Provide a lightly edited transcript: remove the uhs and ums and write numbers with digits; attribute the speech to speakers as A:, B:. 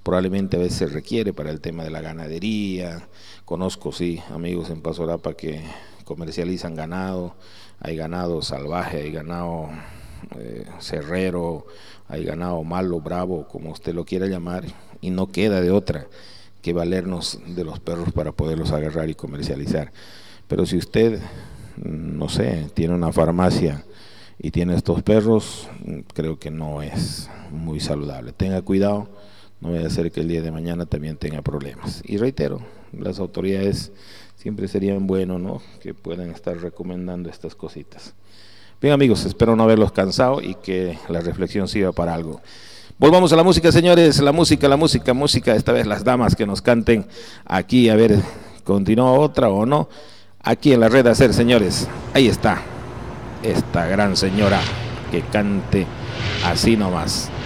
A: probablemente a veces se requiere para el tema de la ganadería. Conozco, sí, amigos en Paso Arapa que comercializan ganado, hay ganado salvaje, hay ganado cerrero, hay ganado malo, bravo, como usted lo quiera llamar, y no queda de otra que valernos de los perros para poderlos agarrar y comercializar. Pero si usted, no sé, tiene una farmacia y tiene estos perros, creo que no es muy saludable. Tenga cuidado, no vaya a ser que el día de mañana también tenga problemas. Y reitero, las autoridades siempre serían bueno, ¿no?, que puedan estar recomendando estas cositas. Bien, amigos, espero no haberlos cansado y que la reflexión sirva para algo. Volvamos a la música, señores, la música, esta vez las damas que nos canten aquí, a ver, continúa otra o no, aquí en la red hacer, señores, ahí está, esta gran señora que cante así nomás.